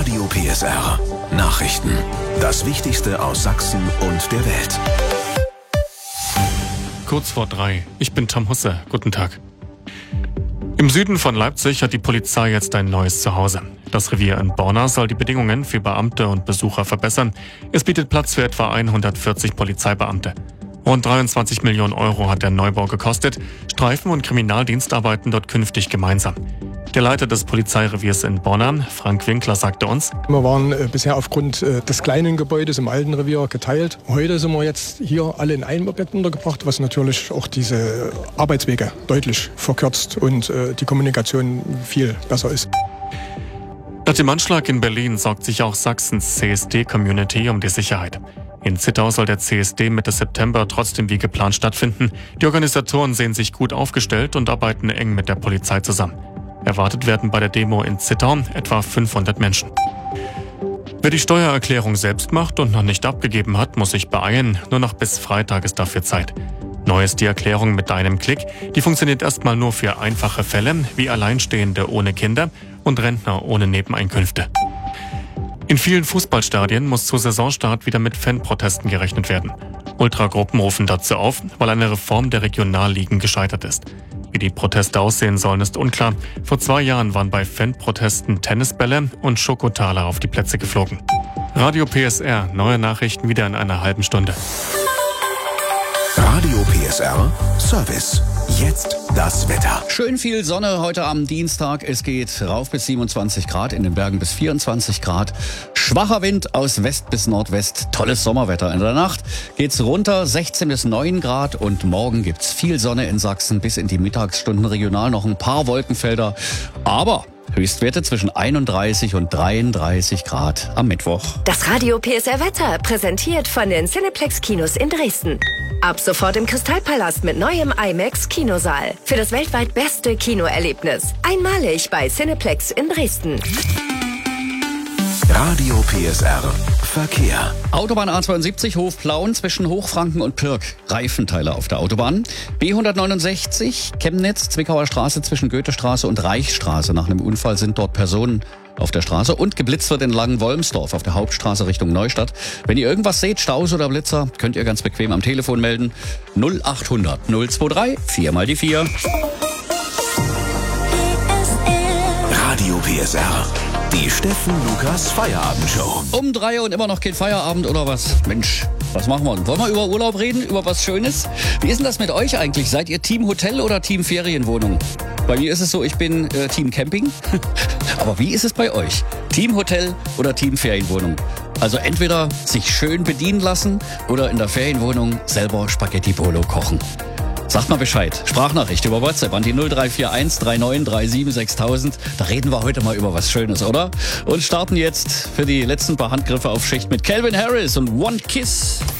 Radio PSR. Nachrichten. Das Wichtigste aus Sachsen und der Welt. Kurz vor 3. Ich bin Tom Husse. Guten Tag. Im Süden von Leipzig hat die Polizei jetzt ein neues Zuhause. Das Revier in Borna soll die Bedingungen für Beamte und Besucher verbessern. Es bietet Platz für etwa 140 Polizeibeamte. Rund 23 Millionen Euro hat der Neubau gekostet. Streifen- und Kriminaldienst arbeiten dort künftig gemeinsam. Der Leiter des Polizeireviers in Borna, Frank Winkler, sagte uns: Wir waren bisher aufgrund des kleinen Gebäudes im alten Revier geteilt. Heute sind wir jetzt hier alle in einem Objekt untergebracht, was natürlich auch diese Arbeitswege deutlich verkürzt und die Kommunikation viel besser ist. Nach dem Anschlag in Berlin sorgt sich auch Sachsens CSD-Community um die Sicherheit. In Zittau soll der CSD Mitte September trotzdem wie geplant stattfinden. Die Organisatoren sehen sich gut aufgestellt und arbeiten eng mit der Polizei zusammen. Erwartet werden bei der Demo in Zittau etwa 500 Menschen. Wer die Steuererklärung selbst macht und noch nicht abgegeben hat, muss sich beeilen. Nur noch bis Freitag ist dafür Zeit. Neu ist die Erklärung mit einem Klick. Die funktioniert erstmal nur für einfache Fälle wie Alleinstehende ohne Kinder und Rentner ohne Nebeneinkünfte. In vielen Fußballstadien muss zu Saisonstart wieder mit Fanprotesten gerechnet werden. Ultragruppen rufen dazu auf, weil eine Reform der Regionalligen gescheitert ist. Wie die Proteste aussehen sollen, ist unklar. Vor 2 Jahren waren bei Fanprotesten Tennisbälle und Schokotaler auf die Plätze geflogen. Radio PSR, neue Nachrichten wieder in einer halben Stunde. Radio PSR Service. Jetzt das Wetter. Schön viel Sonne heute am Dienstag. Es geht rauf bis 27 Grad, in den Bergen bis 24 Grad. Schwacher Wind aus West bis Nordwest. Tolles Sommerwetter. In der Nacht geht's runter, 16 bis 9 Grad. Und morgen gibt's viel Sonne in Sachsen. Bis in die Mittagsstunden regional noch ein paar Wolkenfelder. Aber Höchstwerte zwischen 31 und 33 Grad am Mittwoch. Das Radio PSR Wetter präsentiert von den Cineplex Kinos in Dresden. Ab sofort im Kristallpalast mit neuem IMAX Kinosaal. Für das weltweit beste Kinoerlebnis. Einmalig bei Cineplex in Dresden. Radio PSR Verkehr. Autobahn A72 Hof-Plauen zwischen Hochfranken und Pirk. Reifenteile auf der Autobahn. B169 Chemnitz, Zwickauer Straße zwischen Goethestraße und Reichsstraße. Nach einem Unfall sind dort Personen auf der Straße und geblitzt wird in Langenwolmsdorf auf der Hauptstraße Richtung Neustadt. Wenn ihr irgendwas seht, Staus oder Blitzer, könnt ihr ganz bequem am Telefon melden. 0800 023 4 mal die 4. Radio PSR. Die Steffen Lukas Feierabendshow. Um 3 und immer noch kein Feierabend oder was? Mensch, was machen wir? Wollen wir über Urlaub reden? Über was Schönes? Wie ist denn das mit euch eigentlich? Seid ihr Team Hotel oder Team Ferienwohnung? Bei mir ist es so, ich bin Team Camping. Aber wie ist es bei euch? Team Hotel oder Team Ferienwohnung? Also entweder sich schön bedienen lassen oder in der Ferienwohnung selber Spaghetti Bolo kochen. Sagt mal Bescheid. Sprachnachricht über WhatsApp an die 0341 3937 6000. Da reden wir heute mal über was Schönes, oder? Und starten jetzt für die letzten paar Handgriffe auf Schicht mit Calvin Harris und One Kiss.